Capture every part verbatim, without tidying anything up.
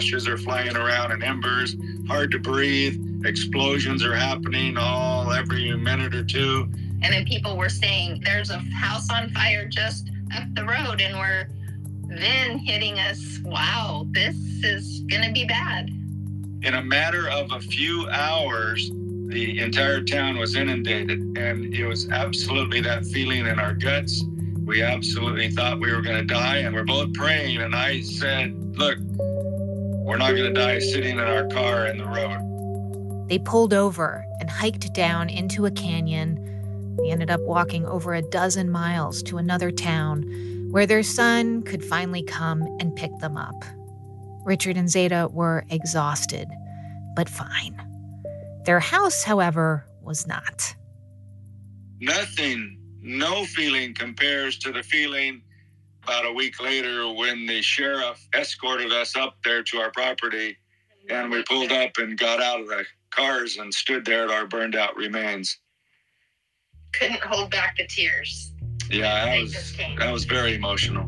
ashes are flying around and embers, hard to breathe. Explosions are happening all every minute or two. And then people were saying, there's a house on fire just up the road, and we're then hitting us, wow, this is gonna be bad. In a matter of a few hours, the entire town was inundated, and it was absolutely that feeling in our guts. We absolutely thought we were gonna die, and we're both praying, and I said, look, we're not gonna die sitting in our car in the road. They pulled over and hiked down into a canyon. They ended up walking over a dozen miles to another town where their son could finally come and pick them up. Richard and Zeta were exhausted, but fine. Their house, however, was not. Nothing, no feeling compares to the feeling about a week later when the sheriff escorted us up there to our property, and we pulled up and got out of the cars and stood there at our burned out remains. Couldn't hold back the tears. Yeah, that was, that was very emotional.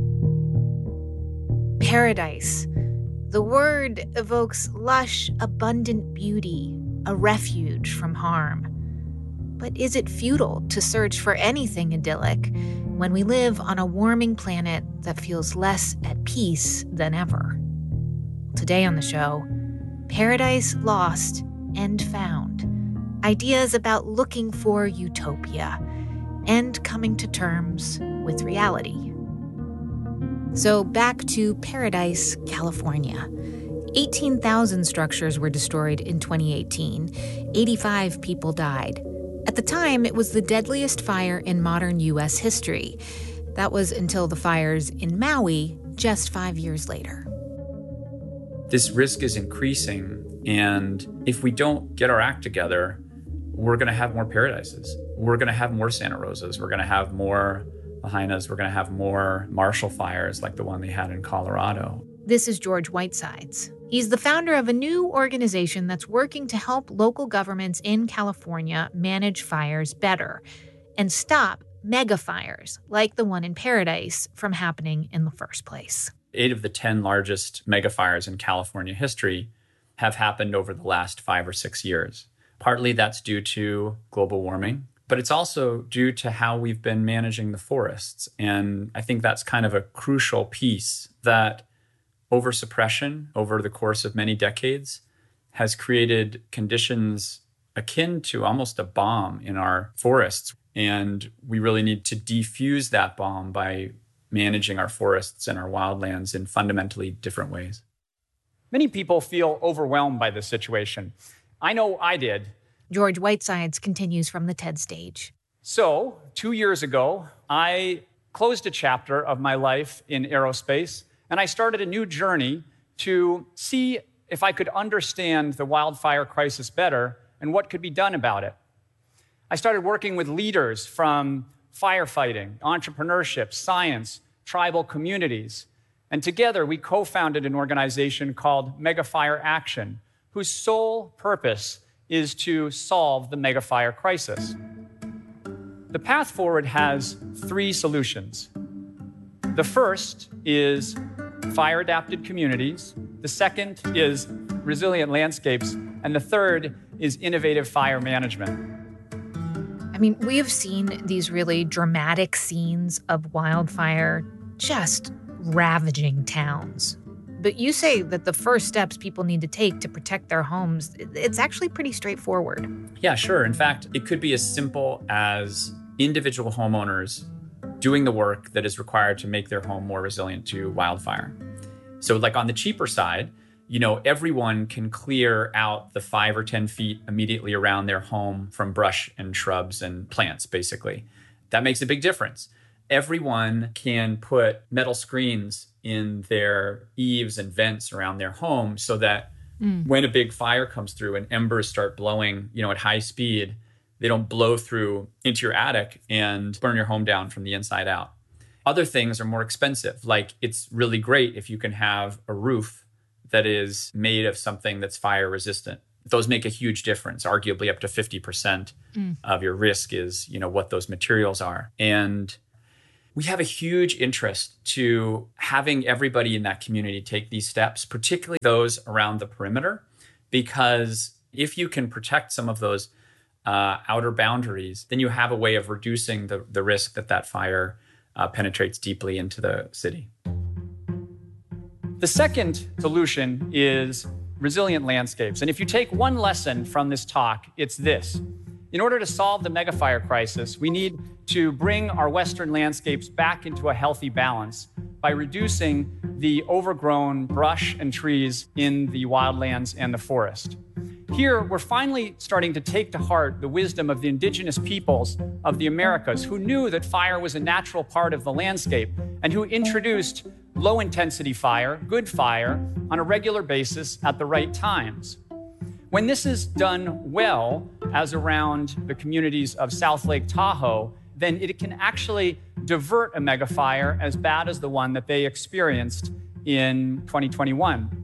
Paradise. The word evokes lush, abundant beauty, a refuge from harm. But is it futile to search for anything idyllic when we live on a warming planet that feels less at peace than ever? Today on the show, Paradise Lost and Found. Ideas about looking for utopia and coming to terms with reality. So back to Paradise, California. eighteen thousand structures were destroyed in twenty eighteen. eighty-five people died. At the time, it was the deadliest fire in modern U S history. That was until the fires in Maui just five years later. This risk is increasing, and if we don't get our act together, we're going to have more paradises. We're going to have more Santa Rosas. We're going to have more Lahainas. We're going to have more Marshall fires like the one they had in Colorado. This is George Whitesides. He's the founder of a new organization that's working to help local governments in California manage fires better and stop mega fires like the one in Paradise from happening in the first place. Eight of the ten largest mega fires in California history have happened over the last five or six years. Partly that's due to global warming, but it's also due to how we've been managing the forests. And I think that's kind of a crucial piece, that oversuppression over the course of many decades has created conditions akin to almost a bomb in our forests. And we really need to defuse that bomb by managing our forests and our wildlands in fundamentally different ways. Many people feel overwhelmed by this situation. I know I did. George Whitesides continues from the TED stage. So, two years ago, I closed a chapter of my life in aerospace, and I started a new journey to see if I could understand the wildfire crisis better and what could be done about it. I started working with leaders from firefighting, entrepreneurship, science, tribal communities, and together we co-founded an organization called Megafire Action, whose sole purpose is to solve the megafire crisis. The path forward has three solutions. The first is fire-adapted communities. The second is resilient landscapes. And the third is innovative fire management. I mean, we have seen these really dramatic scenes of wildfire just ravaging towns. But you say that the first steps people need to take to protect their homes, it's actually pretty straightforward. Yeah, sure. In fact, it could be as simple as individual homeowners doing the work that is required to make their home more resilient to wildfire. So like on the cheaper side, you know, everyone can clear out the five or ten feet immediately around their home from brush and shrubs and plants, basically. That makes a big difference. Everyone can put metal screens in their eaves and vents around their home so that mm. when a big fire comes through and embers start blowing, you know, at high speed, they don't blow through into your attic and burn your home down from the inside out. Other things are more expensive. Like, it's really great if you can have a roof that is made of something that's fire resistant. Those make a huge difference. Arguably up to fifty percent mm. of your risk is, you know, what those materials are. And We have a huge interest to having everybody in that community take these steps, particularly those around the perimeter, because if you can protect some of those uh, outer boundaries, then you have a way of reducing the, the risk that that fire uh, penetrates deeply into the city. The second solution is resilient landscapes. And if you take one lesson from this talk, it's this. In order to solve the megafire crisis, we need to bring our Western landscapes back into a healthy balance by reducing the overgrown brush and trees in the wildlands and the forest. Here, we're finally starting to take to heart the wisdom of the indigenous peoples of the Americas who knew that fire was a natural part of the landscape and who introduced low-intensity fire, good fire, on a regular basis at the right times. When this is done well, as around the communities of South Lake Tahoe, then it can actually divert a megafire as bad as the one that they experienced in twenty twenty-one.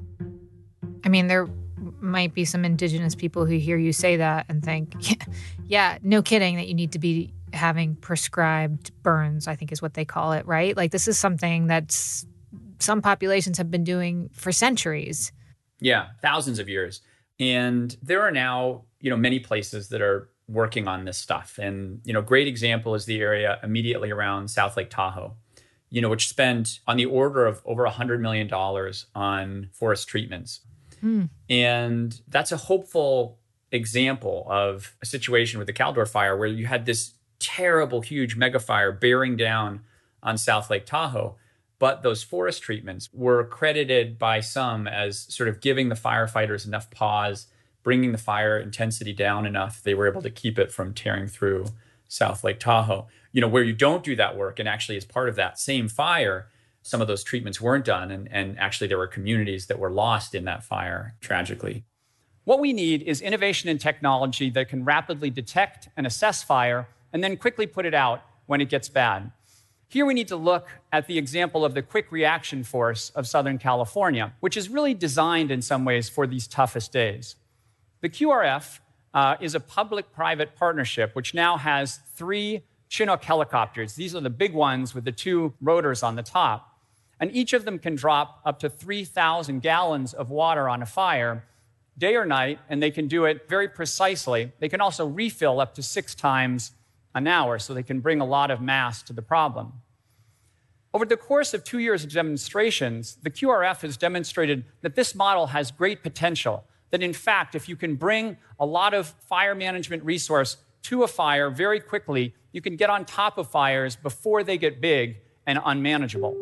I mean, there might be some indigenous people who hear you say that and think, yeah, yeah, no kidding that you need to be having prescribed burns, I think is what they call it, right? Like this is something that's some populations have been doing for centuries. Yeah, thousands of years. And there are now, you know, many places that are working on this stuff. And, you know, great example is the area immediately around South Lake Tahoe, you know, which spent on the order of over one hundred million dollars on forest treatments. Hmm. And that's a hopeful example of a situation with the Caldor fire where you had this terrible, huge megafire bearing down on South Lake Tahoe. But those forest treatments were credited by some as sort of giving the firefighters enough pause, bringing the fire intensity down enough. They were able to keep it from tearing through South Lake Tahoe. You know, where you don't do that work, and actually as part of that same fire, some of those treatments weren't done. And, and actually there were communities that were lost in that fire, tragically. What we need is innovation and technology that can rapidly detect and assess fire and then quickly put it out when it gets bad. Here we need to look at the example of the Quick Reaction Force of Southern California, which is really designed in some ways for these toughest days. The Q R F uh, is a public-private partnership which now has three Chinook helicopters. These are the big ones with the two rotors on the top. And each of them can drop up to three thousand gallons of water on a fire day or night, and they can do it very precisely. They can also refill up to six times an hour, so they can bring a lot of mass to the problem. Over the course of two years of demonstrations, the Q R F has demonstrated that this model has great potential, that in fact, if you can bring a lot of fire management resource to a fire very quickly, you can get on top of fires before they get big and unmanageable.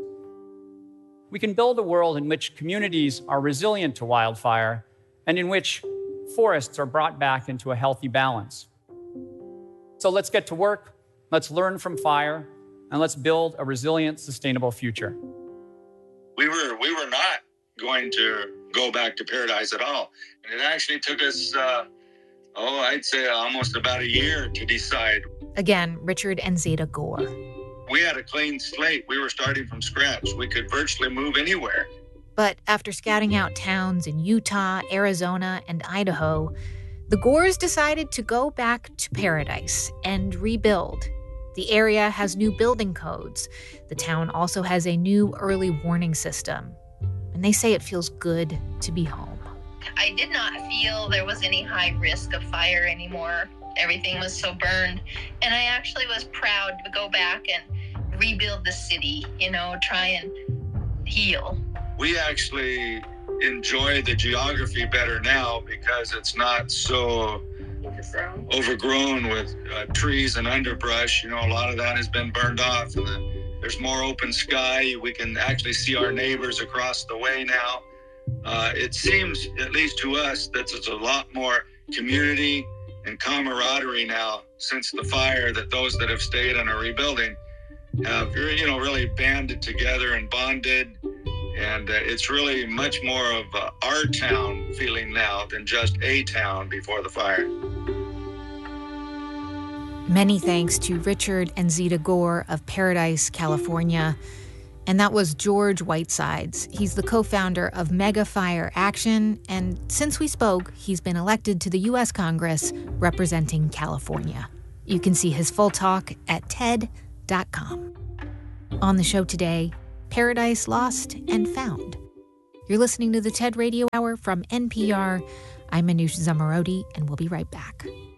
We can build a world in which communities are resilient to wildfire and in which forests are brought back into a healthy balance. So let's get to work, let's learn from fire, and let's build a resilient, sustainable future. We were we were not going to go back to Paradise at all. And it actually took us, uh, oh, I'd say almost about a year to decide. Again, Richard and Zeta Gore. We had a clean slate. We were starting from scratch. We could virtually move anywhere. But after scouting out towns in Utah, Arizona, and Idaho, the Gores decided to go back to Paradise and rebuild. The area has new building codes. The town also has a new early warning system. And they say it feels good to be home. I did not feel there was any high risk of fire anymore. Everything was so burned. And I actually was proud to go back and rebuild the city, you know, try and heal. We actually enjoy the geography better now because it's not so overgrown, overgrown with uh, trees and underbrush. You know, a lot of that has been burned off, and the, there's more open sky. We can actually see our neighbors across the way now. Uh, it seems, at least to us, that there's a lot more community and camaraderie now since the fire, that those that have stayed and are rebuilding have, you know, really banded together and bonded. And uh, it's really much more of uh, our town feeling now than just a town before the fire. Many thanks to Richard and Zeta Gore of Paradise, California. And that was George Whitesides. He's the co-founder of Mega Fire Action. And since we spoke, he's been elected to the U S Congress representing California. You can see his full talk at T E D dot com. On the show today, Paradise Lost and Found. You're listening to the TED Radio Hour from N P R. I'm Manoush Zomorodi, and we'll be right back.